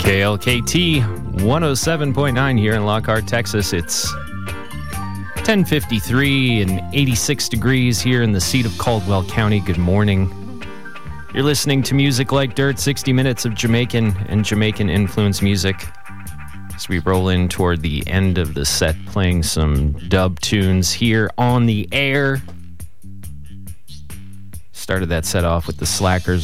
KLKT 107.9 here in Lockhart, Texas. It's 10:53 and 86 degrees here in the seat of Caldwell County. Good morning. You're listening to Music Like Dirt, 60 minutes of Jamaican and Jamaican-influenced music. As we roll in toward the end of the set, playing some dub tunes here on the air. Started that set off with the Slackers